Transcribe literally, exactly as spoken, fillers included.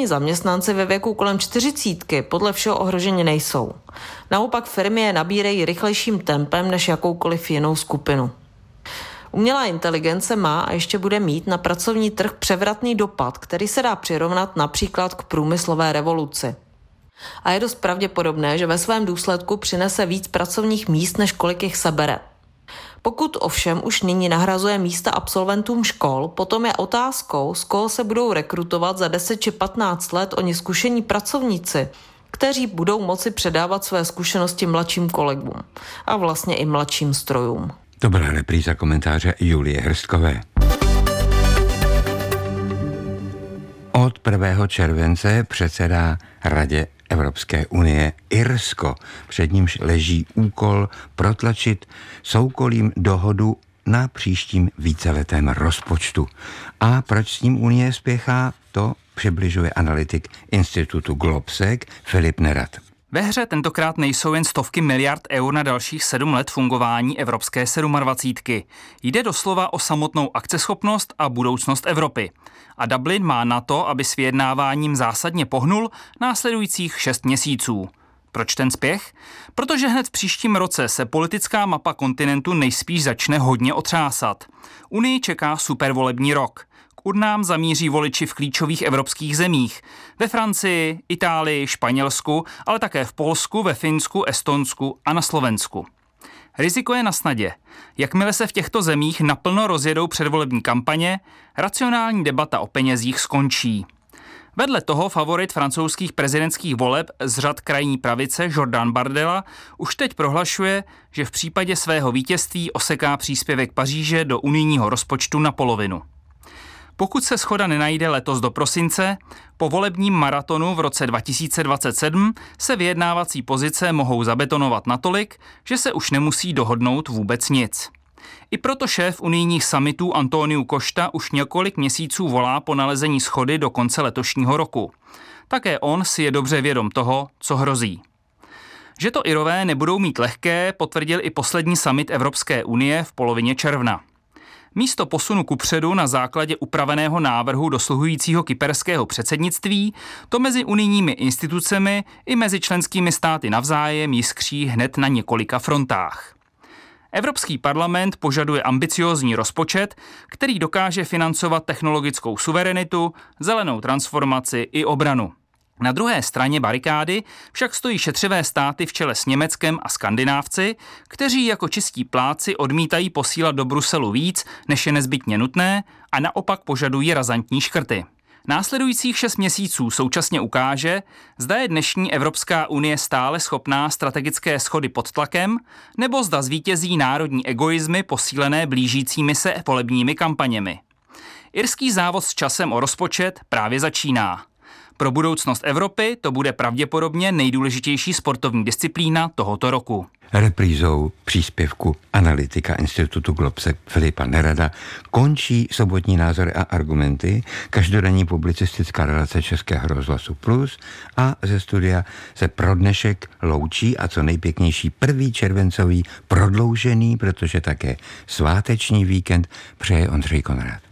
Ostatní zaměstnanci ve věku kolem čtyřicítky podle všeho ohroženi nejsou. Naopak firmy je nabírají rychlejším tempem než jakoukoliv jinou skupinu. Umělá inteligence má a ještě bude mít na pracovní trh převratný dopad, který se dá přirovnat například k průmyslové revoluci. A je dost pravděpodobné, že ve svém důsledku přinese víc pracovních míst, než kolik jich sebere. Pokud ovšem už nyní nahrazuje místa absolventům škol, potom je otázkou, z koho se budou rekrutovat za deset či patnáct let oni zkušení pracovníci, kteří budou moci předávat své zkušenosti mladším kolegům a vlastně i mladším strojům. To byla repríza komentáře Julie Hrstkové. Od prvního července předsedá Radě Evropské unie Irsko. Před nímž leží úkol protlačit soukolím dohodu na příštím víceletém rozpočtu. A proč s tím unie spěchá, to přibližuje analytik institutu Globsec Filip Nerad. Ve hře tentokrát nejsou jen stovky miliard eur na dalších sedm let fungování Evropské sedmadvacítky. Jde doslova o samotnou akceschopnost a budoucnost Evropy. A Dublin má na to, aby s vyjednáváním zásadně pohnul, následujících šest měsíců. Proč ten spěch? Protože hned v příštím roce se politická mapa kontinentu nejspíš začne hodně otřásat. Unii čeká supervolební rok. K urnám zamíří voliči v klíčových evropských zemích. Ve Francii, Itálii, Španělsku, ale také v Polsku, ve Finsku, Estonsku a na Slovensku. Riziko je na snadě. Jakmile se v těchto zemích naplno rozjedou předvolební kampaně, racionální debata o penězích skončí. Vedle toho favorit francouzských prezidentských voleb z řad krajní pravice Jordan Bardella už teď prohlašuje, že v případě svého vítězství oseká příspěvek Paříže do unijního rozpočtu na polovinu. Pokud se shoda nenajde letos do prosince, po volebním maratonu v roce dva tisíce dvacet sedm se vyjednávací pozice mohou zabetonovat natolik, že se už nemusí dohodnout vůbec nic. I proto šéf unijních summitů Antonio Costa už několik měsíců volá po nalezení shody do konce letošního roku. Také on si je dobře vědom toho, co hrozí. Že to Irové nebudou mít lehké, potvrdil i poslední summit Evropské unie v polovině června. Místo posunu kupředu na základě upraveného návrhu dosluhujícího kyperského předsednictví to mezi unijními institucemi i mezi členskými státy navzájem jiskří hned na několika frontách. Evropský parlament požaduje ambiciózní rozpočet, který dokáže financovat technologickou suverenitu, zelenou transformaci i obranu. Na druhé straně barikády však stojí šetřivé státy v čele s Německem a Skandinávci, kteří jako čistí pláci odmítají posílat do Bruselu víc, než je nezbytně nutné, a naopak požadují razantní škrty. Následujících šest měsíců současně ukáže, zda je dnešní Evropská unie stále schopná strategické schody pod tlakem, nebo zda zvítězí národní egoizmy posílené blížícími se volebními kampaněmi. Irský závod s časem o rozpočet právě začíná. Pro budoucnost Evropy to bude pravděpodobně nejdůležitější sportovní disciplína tohoto roku. Reprízou příspěvku analytika institutu Globsec Filipa Nerada končí sobotní názory a argumenty, každodenní publicistická relace Českého rozhlasu Plus, a ze studia se pro dnešek loučí a co nejpěknější první červencový prodloužený, protože také sváteční víkend přeje Ondřej Konrad.